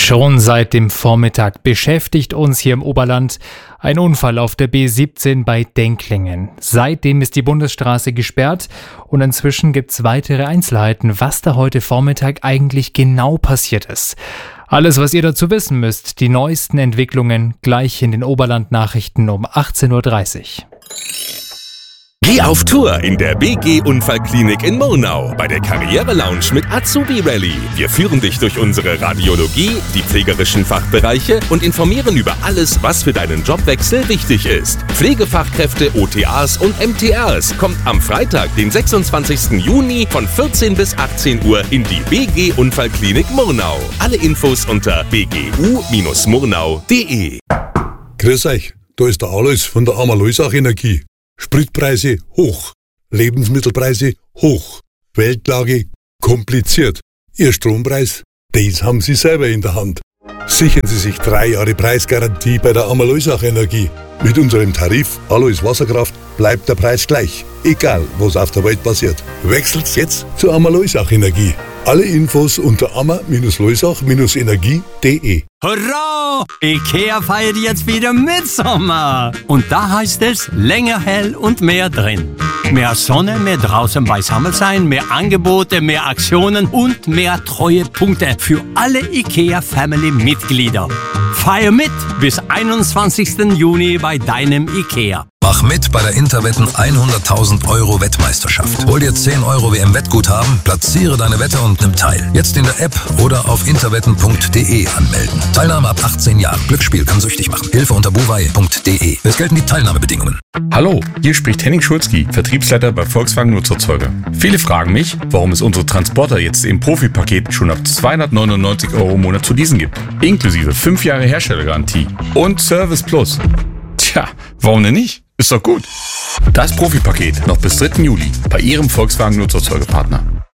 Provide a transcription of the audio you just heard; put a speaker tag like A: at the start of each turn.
A: Schon seit dem Vormittag beschäftigt uns hier im Oberland ein Unfall auf der B17 bei Denklingen. Seitdem ist die Bundesstraße gesperrt und inzwischen gibt's weitere Einzelheiten, was da heute Vormittag eigentlich genau passiert ist. Alles, was ihr dazu wissen müsst, die neuesten Entwicklungen gleich in den Oberland-Nachrichten um 18.30 Uhr.
B: Geh auf Tour in der BG Unfallklinik in Murnau bei der Karriere-Lounge mit Azubi Rally. Wir führen dich durch unsere Radiologie, die pflegerischen Fachbereiche und informieren über alles, was für deinen Jobwechsel wichtig ist. Pflegefachkräfte, OTAs und MTRs kommt am Freitag, den 26. Juni von 14 bis 18 Uhr in die BG Unfallklinik Murnau. Alle Infos unter bgu-murnau.de.
C: Grüß euch, da ist der Alois von der Amalösach Energie. Spritpreise hoch, Lebensmittelpreise hoch, Weltlage kompliziert. Ihr Strompreis, das haben Sie selber in der Hand. Sichern Sie sich 3 Jahre Preisgarantie bei der Amalösach Energie. Mit unserem Tarif Alois Wasserkraft bleibt der Preis gleich, egal was auf der Welt passiert. Wechselt jetzt zur Amalösach Energie. Alle Infos unter ama-loisach-energie.de.
D: Hurra! IKEA feiert jetzt wieder Mitsommer. Und da heißt es länger hell und mehr drin. Mehr Sonne, mehr draußen beisammen sein, mehr Angebote, mehr Aktionen und mehr Treuepunkte für alle IKEA-Family-Mitglieder. Feier mit bis 21. Juni bei deinem IKEA.
E: Mach mit bei der Interwetten 100.000 Euro Wettmeisterschaft. Hol dir 10 Euro WM-Wettguthaben, platziere deine Wette und nimm teil. Jetzt in der App oder auf interwetten.de anmelden. Teilnahme ab 18 Jahren. Glücksspiel kann süchtig machen. Hilfe unter buwei.de. Es gelten die Teilnahmebedingungen.
F: Hallo, hier spricht Henning Schulzki, Vertriebsleiter bei Volkswagen Nutzerzeuger. Viele fragen mich, warum es unsere Transporter jetzt im Profipaket schon ab 299 Euro im Monat zu leasen gibt. Inklusive 5 Jahre Herstellergarantie und Service Plus. Tja, warum denn nicht? Ist doch gut. Das Profipaket noch bis 3. Juli bei Ihrem Volkswagen Nutzerzeugerpartner.